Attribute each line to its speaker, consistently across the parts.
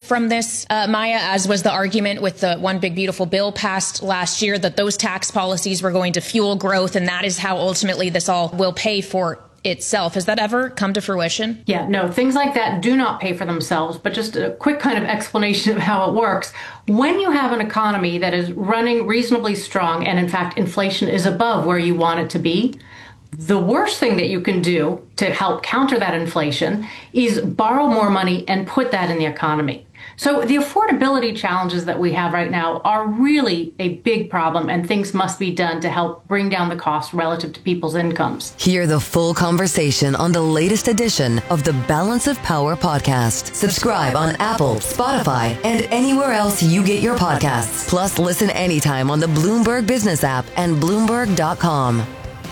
Speaker 1: from this, Maya, as was the argument with the One Big Beautiful Bill passed last year, that those tax policies were going to fuel growth, and that is how ultimately this all will pay for itself. Has that ever come to fruition?
Speaker 2: Yeah, no, things like that do not pay for themselves, but just a quick kind of explanation of how it works. When you have an economy that is running reasonably strong, and in fact, inflation is above where you want it to be, the worst thing that you can do to help counter that inflation is borrow more money and put that in the economy. So the affordability challenges that we have right now are really a big problem, and things must be done to help bring down the cost relative to people's incomes.
Speaker 3: Hear the full conversation on the latest edition of the Balance of Power podcast. Subscribe on Apple, Spotify, and anywhere else you get your podcasts. Plus, listen anytime on the Bloomberg Business app and Bloomberg.com.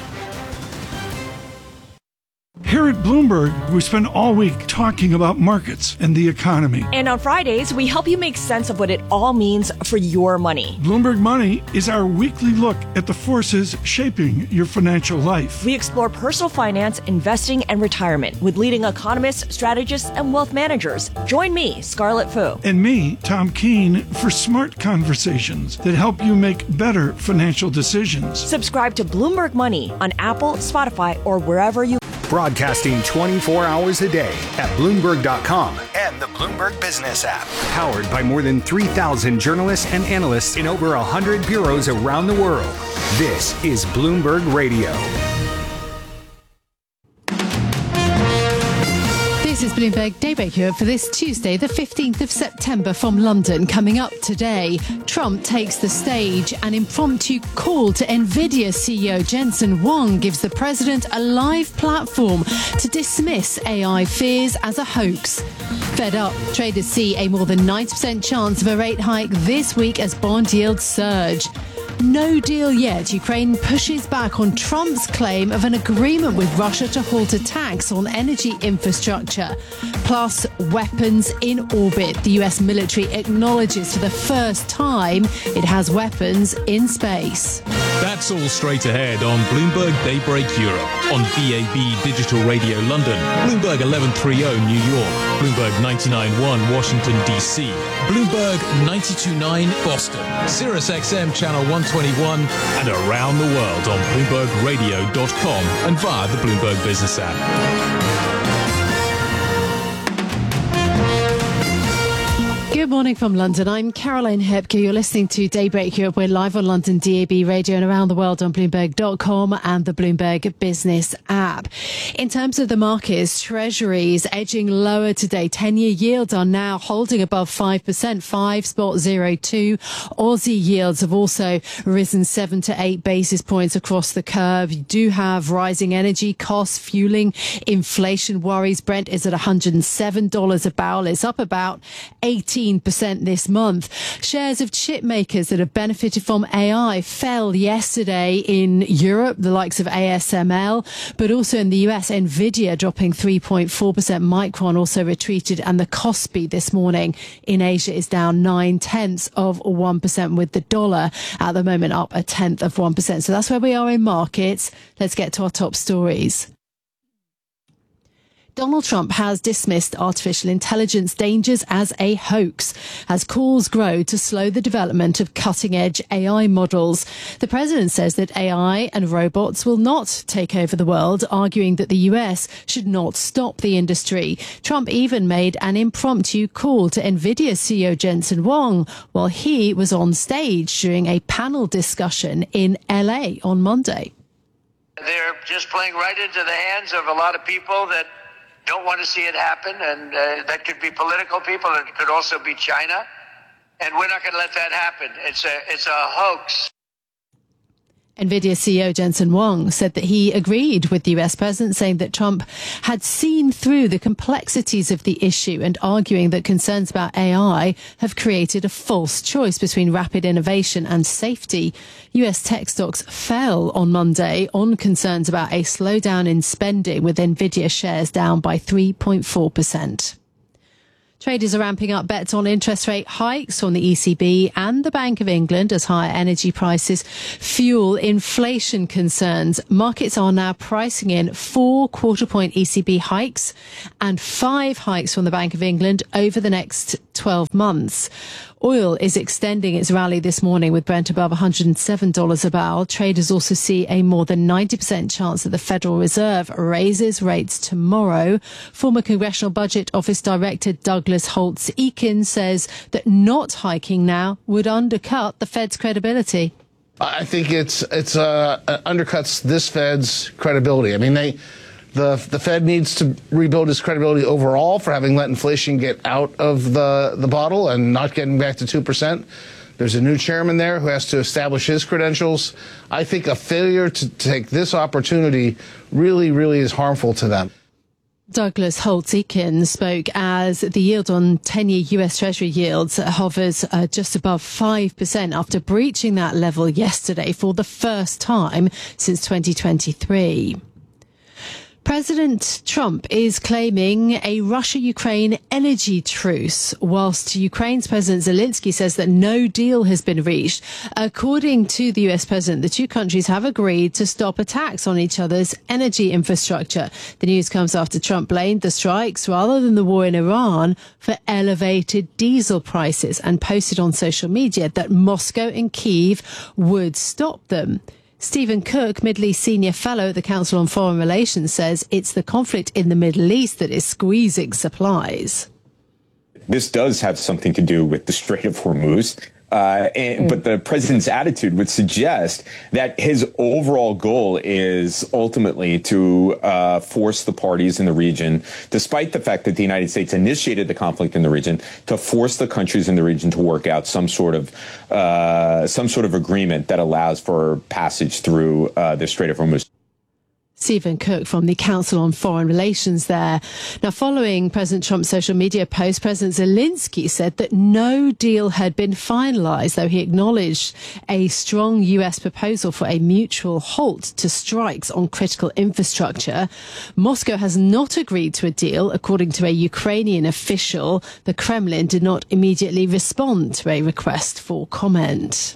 Speaker 4: Here at Bloomberg, we spend all week talking about markets and the economy.
Speaker 5: And on Fridays, we help you make sense of what it all means for your money.
Speaker 4: Bloomberg Money is our weekly look at the forces shaping your financial life.
Speaker 5: We explore personal finance, investing, and retirement with leading economists, strategists, and wealth managers. Join me, Scarlett Fu.
Speaker 4: And me, Tom Keene, for smart conversations that help you make better financial decisions.
Speaker 5: Subscribe to Bloomberg Money on Apple, Spotify, or wherever you...
Speaker 6: Broadcasting 24 hours a day at Bloomberg.com and the Bloomberg Business app. Powered by more than 3,000 journalists and analysts in over 100 bureaus around the world. This is Bloomberg Radio.
Speaker 7: This is Bloomberg Daybreak Europe for this Tuesday, the 15th of September from London. Coming up today, Trump takes the stage. An impromptu call to NVIDIA CEO Jensen Huang gives the president a live platform to dismiss AI fears as a hoax. Fed up, traders see a more than 90% chance of a rate hike this week as bond yields surge. No deal yet. Ukraine pushes back on Trump's claim of an agreement with Russia to halt attacks on energy infrastructure. Plus, weapons in orbit. The US military acknowledges for the first time it has weapons in space.
Speaker 8: That's all straight ahead on Bloomberg Daybreak Europe, on DAB Digital Radio London, Bloomberg 1130 New York, Bloomberg 99.1 Washington, D.C., Bloomberg 92.9 Boston, Sirius XM Channel 121, and around the world on BloombergRadio.com and via the Bloomberg Business app.
Speaker 7: Good morning from London. I'm Caroline Hepke. You're listening to Daybreak Europe. We're live on London DAB radio and around the world on Bloomberg.com and the Bloomberg Business app. In terms of the markets, treasuries edging lower today. 10-year yields are now holding above 5%, 5.02. Aussie yields have also risen 7 to 8 basis points across the curve. You do have rising energy costs fueling inflation worries. Brent is at $107 a barrel. It's up about 18% this month. Shares of chip makers that have benefited from AI fell yesterday in Europe, the likes of ASML, but also in the US, Nvidia dropping 3.4%. Micron also retreated, and the Kospi this morning in Asia is down 0.9%, with the dollar at the moment up 0.1%. So that's where we are in markets. Let's get to our top stories. Donald Trump has dismissed artificial intelligence dangers as a hoax as calls grow to slow the development of cutting-edge AI models. The president says that AI and robots will not take over the world, arguing that the US should not stop the industry. Trump even made an impromptu call to NVIDIA CEO Jensen Huang while he was on stage during a panel discussion in LA on Monday.
Speaker 9: They're just playing right into the hands of a lot of people that don't want to see it happen, and that could be political people, and it could also be China, and we're not going to let that happen. It's a hoax.
Speaker 7: NVIDIA CEO Jensen Huang said that he agreed with the US president, saying that Trump had seen through the complexities of the issue and arguing that concerns about AI have created a false choice between rapid innovation and safety. US tech stocks fell on Monday on concerns about a slowdown in spending, with NVIDIA shares down by 3.4%. Traders are ramping up bets on interest rate hikes from the ECB and the Bank of England as higher energy prices fuel inflation concerns. Markets are now pricing in 4 quarter-point ECB hikes and 5 hikes from the Bank of England over the next 12 months. Oil is extending its rally this morning with Brent above $107 a barrel. Traders also see a more than 90% chance that the Federal Reserve raises rates tomorrow. Former Congressional Budget Office Director Douglas Holtz-Eakin says that not hiking now would undercut the Fed's credibility.
Speaker 10: I think it undercuts this Fed's credibility. I mean, the Fed needs to rebuild its credibility overall for having let inflation get out of the bottle and not getting back to 2%. There's a new chairman there who has to establish his credentials. I think a failure to take this opportunity really, really is harmful to them.
Speaker 7: Douglas Holtz-Eakin spoke as the yield on 10-year US Treasury yields hovers just above 5% after breaching that level yesterday for the first time since 2023. President Trump is claiming a Russia-Ukraine energy truce, whilst Ukraine's President Zelensky says that no deal has been reached. According to the US president, the two countries have agreed to stop attacks on each other's energy infrastructure. The news comes after Trump blamed the strikes, rather than the war in Iran, for elevated diesel prices and posted on social media that Moscow and Kyiv would stop them. Stephen Cook, Middle East Senior Fellow at the Council on Foreign Relations, says it's the conflict in the Middle East that is squeezing supplies.
Speaker 11: This does have something to do with the Strait of Hormuz. But the president's attitude would suggest that his overall goal is ultimately to force the parties in the region, despite the fact that the United States initiated the conflict in the region, to force the countries in the region to work out some sort of agreement that allows for passage through the Strait of Hormuz.
Speaker 7: Stephen Cook from the Council on Foreign Relations there. Now, following President Trump's social media post, President Zelensky said that no deal had been finalized, though he acknowledged a strong US proposal for a mutual halt to strikes on critical infrastructure. Moscow has not agreed to a deal, according to a Ukrainian official. The Kremlin did not immediately respond to a request for comment.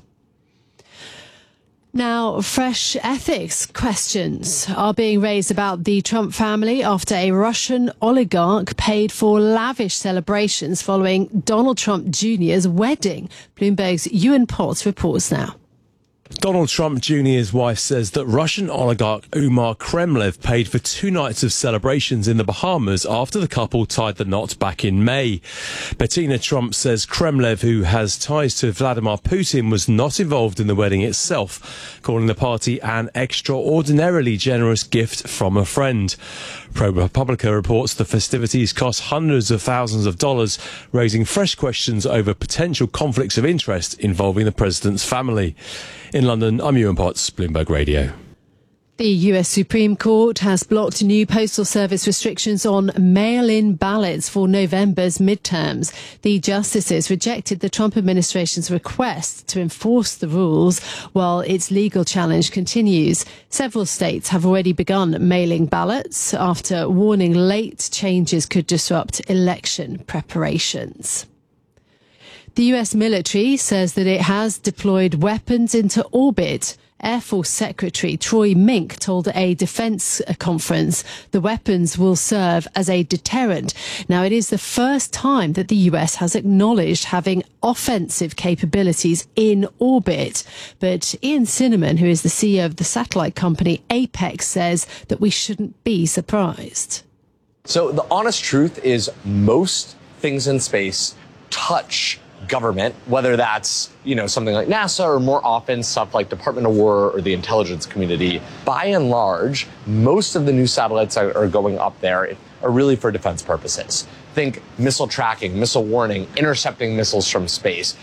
Speaker 7: Now, fresh ethics questions are being raised about the Trump family after a Russian oligarch paid for lavish celebrations following Donald Trump Jr.'s wedding. Bloomberg's Ewan Potts reports now.
Speaker 12: Donald Trump Jr.'s wife says that Russian oligarch Umar Kremlev paid for 2 nights of celebrations in the Bahamas after the couple tied the knot back in May. Bettina Trump says Kremlev, who has ties to Vladimir Putin, was not involved in the wedding itself, calling the party an extraordinarily generous gift from a friend. ProPublica reports the festivities cost hundreds of thousands of dollars, raising fresh questions over potential conflicts of interest involving the president's family. In London, I'm Ewan Potts, Bloomberg Radio.
Speaker 7: The US Supreme Court has blocked new Postal Service restrictions on mail-in ballots for November's midterms. The justices rejected the Trump administration's request to enforce the rules while its legal challenge continues. Several states have already begun mailing ballots after warning late changes could disrupt election preparations. The US military says that it has deployed weapons into orbit. Air Force Secretary Troy Mink told a defense conference the weapons will serve as a deterrent. Now, it is the first time that the US has acknowledged having offensive capabilities in orbit. But Ian Cinnamon, who is the CEO of the satellite company Apex, says that we shouldn't be surprised.
Speaker 13: So the honest truth is most things in space touch government, whether that's, something like NASA or more often stuff like Department of War or the intelligence community. By and large, most of the new satellites that are going up there are really for defense purposes. Think missile tracking, missile warning, intercepting missiles from space.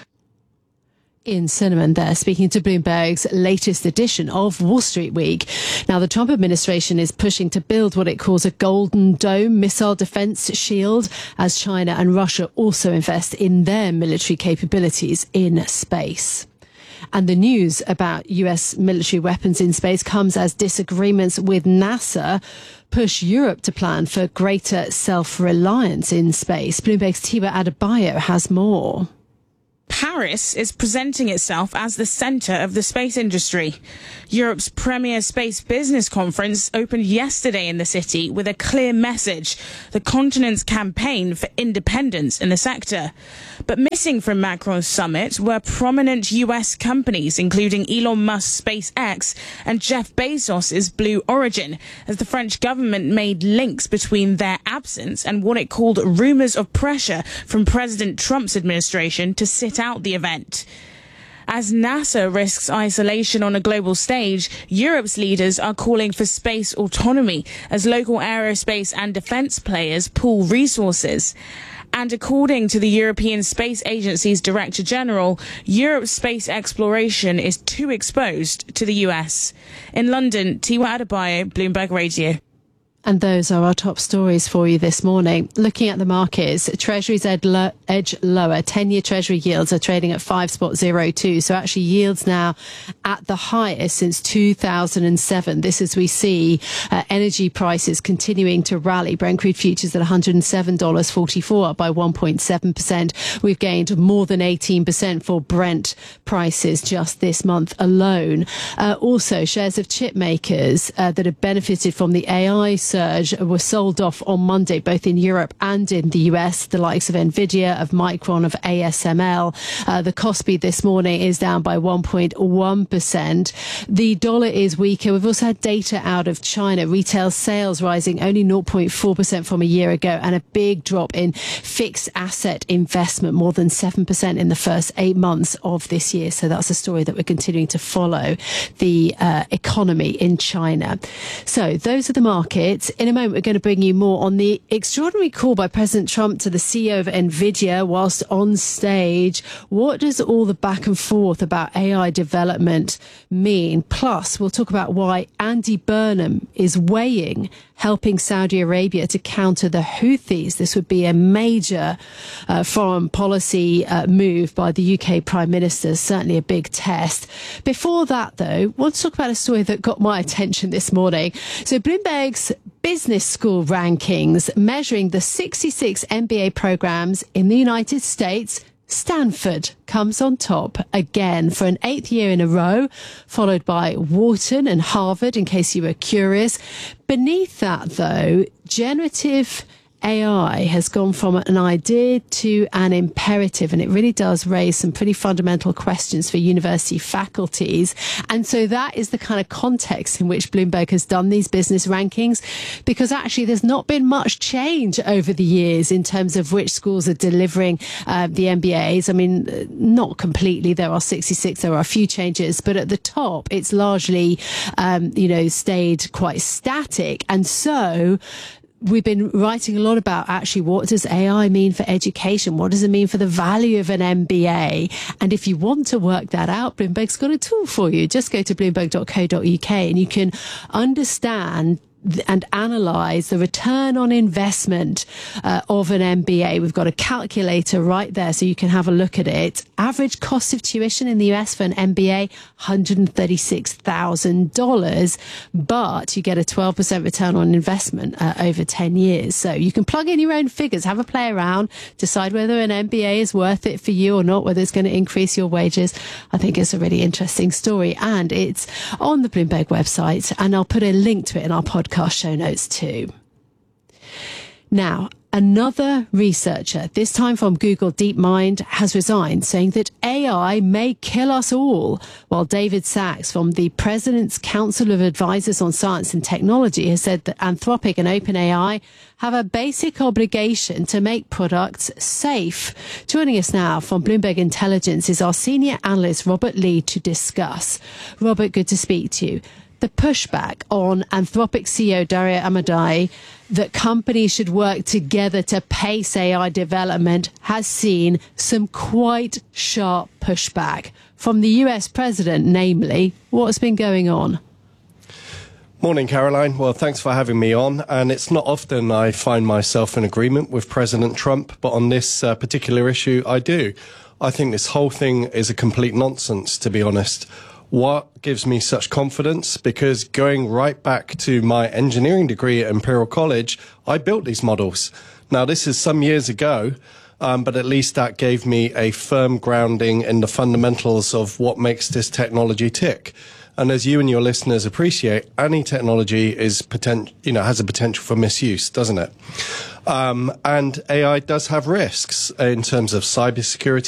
Speaker 7: Ian Cinnamon there, speaking to Bloomberg's latest edition of Wall Street Week. Now, the Trump administration is pushing to build what it calls a Golden Dome missile defense shield, as China and Russia also invest in their military capabilities in space. And the news about US military weapons in space comes as disagreements with NASA push Europe to plan for greater self-reliance in space. Bloomberg's Tiwa Adebayo has more.
Speaker 14: Paris is presenting itself as the centre of the space industry. Europe's premier space business conference opened yesterday in the city with a clear message, the continent's campaign for independence in the sector. But missing from Macron's summit were prominent US companies, including Elon Musk's SpaceX and Jeff Bezos's Blue Origin, as the French government made links between their absence and what it called rumours of pressure from President Trump's administration to sit out the event. As NASA risks isolation on a global stage, Europe's leaders are calling for space autonomy as local aerospace and defence players pool resources. And according to the European Space Agency's Director General, Europe's space exploration is too exposed to the US. In London, Tiwa Adebayo, Bloomberg Radio.
Speaker 7: And those are our top stories for you this morning. Looking at the markets, Treasuries edge lower. 10-year Treasury yields are trading at 5.02. So actually yields now at the highest since 2007. This as we see energy prices continuing to rally. Brent crude futures at $107.44, up by 1.7%. We've gained more than 18% for Brent prices just this month alone. Also, shares of chip makers that have benefited from the AI surge were sold off on Monday, both in Europe and in the US, the likes of Nvidia, of Micron, of ASML. The Kospi this morning is down by 1.1%. The dollar is weaker. We've also had data out of China, retail sales rising only 0.4% from a year ago, and a big drop in fixed asset investment, more than 7% in the first 8 months of this year. So that's a story that we're continuing to follow, the economy in China. So those are the markets. In a moment, we're going to bring you more on the extraordinary call by President Trump to the CEO of Nvidia whilst on stage. What does all the back and forth about AI development mean? Plus, we'll talk about why Andy Burnham is weighing helping Saudi Arabia to counter the Houthis. This would be a major foreign policy move by the UK Prime Minister, certainly a big test. Before that, though, I want to talk about a story that got my attention this morning. So Bloomberg's Business School rankings measuring the 66 MBA programs in the United States. Stanford comes on top again for an 8th year in a row, followed by Wharton and Harvard, in case you were curious. Beneath that, though, generative AI has gone from an idea to an imperative, and it really does raise some pretty fundamental questions for university faculties. And so that is the kind of context in which Bloomberg has done these business rankings, because actually there's not been much change over the years in terms of which schools are delivering the MBAs. I mean, not completely. There are 66. There are a few changes, but at the top, it's largely, stayed quite static. And so we've been writing a lot about actually what does AI mean for education? What does it mean for the value of an MBA? And if you want to work that out, Bloomberg's got a tool for you. Just go to bloomberg.co.uk and you can understand and analyze the return on investment of an MBA. We've got a calculator right there so you can have a look at it. Average cost of tuition in the US for an MBA, $136,000, but you get a 12% return on investment over 10 years. So you can plug in your own figures, have a play around, decide whether an MBA is worth it for you or not, whether it's going to increase your wages. I think it's a really interesting story, and it's on the Bloomberg website, and I'll put a link to it in our podcast show notes too. Now, another researcher, this time from Google DeepMind, has resigned, saying that AI may kill us all, while David Sachs from the President's Council of Advisors on Science and Technology has said that Anthropic and OpenAI have a basic obligation to make products safe. Joining us now from Bloomberg Intelligence is our senior analyst, Robert Lee, to discuss. Robert, good to speak to you. The pushback on Anthropic CEO Dario Amodei that companies should work together to pace AI development has seen some quite sharp pushback from the US president, namely. What's been going on?
Speaker 15: Morning, Caroline. Well, thanks for having me on. And it's not often I find myself in agreement with President Trump, but on this particular issue, I do. I think this whole thing is a complete nonsense, to be honest. What gives me such confidence? Because going right back to my engineering degree at Imperial College, I built these models. Now, this is some years ago, but at least that gave me a firm grounding in the fundamentals of what makes this technology tick. And as you and your listeners appreciate, any technology is has a potential for misuse, doesn't it? And AI does have risks in terms of cybersecurity.